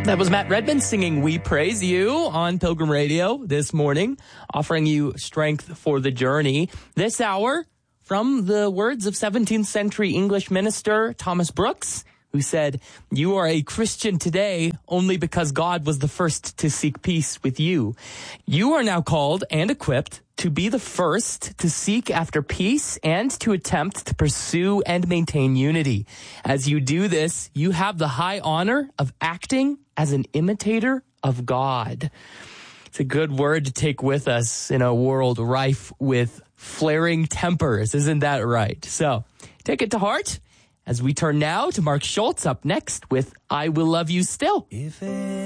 That was Matt Redman singing We Praise You on Pilgrim Radio this morning, offering you strength for the journey. This hour, from the words of 17th century English minister Thomas Brooks, who said, "You are a Christian today only because God was the first to seek peace with you. You are now called and equipped to be the first to seek after peace and to attempt to pursue and maintain unity. As you do this, you have the high honor of acting as an imitator of God." It's a good word to take with us in a world rife with flaring tempers. Isn't that right? So take it to heart as we turn now to Mark Schultz up next with I Will Love You Still.